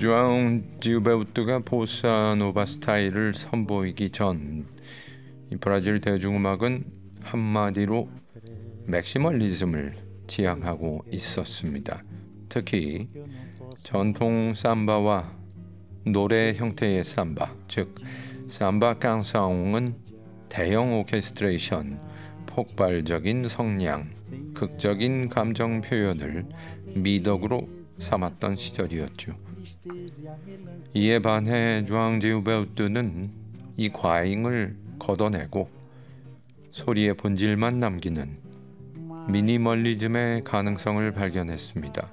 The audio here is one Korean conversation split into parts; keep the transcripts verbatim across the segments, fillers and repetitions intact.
주앙 지우베우트가 보사노바 스타일을 선보이기 전 이 브라질 대중음악은 한마디로 맥시멀리즘을 지향하고 있었습니다. 특히 전통 삼바와 노래 형태의 삼바, 즉 삼바 깡사옹은 대형 오케스트레이션, 폭발적인 성량, 극적인 감정 표현을 미덕으로 삼았던 시절이었죠. 이에 반해 주앙 지우베우트는 이 과잉을 걷어내고 소리의 본질만 남기는 미니멀리즘의 가능성을 발견했습니다.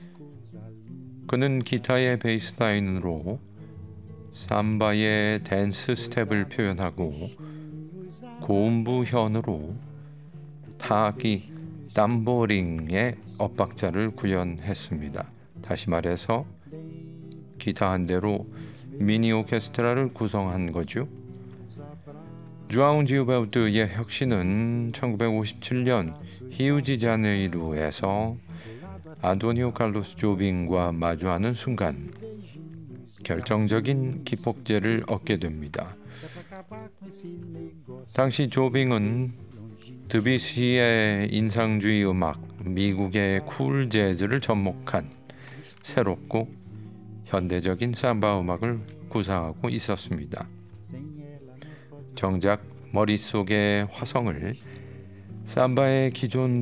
그는 기타의 베이스라인으로 삼바의 댄스 스텝을 표현하고 고음부 현으로 타악기 tamboring의 엇박자를 구현했습니다. 다시 말해서 기타 한 대로 미니 오케스트라를 구성한 거죠. 주앙 지우베우트의 혁신은 천구백오십칠 년 히우지자네이루에서 안토니오 칼로스 조빙과 마주하는 순간 결정적인 기폭제를 얻게 됩니다. 당시 조빙은 드뷔시의 인상주의 음악, 미국의 쿨 재즈를 접목한 새롭고 현대적인 삼바 음악을 구사하고 있었습니다. 정작 머릿속의 화성을 삼바의 기존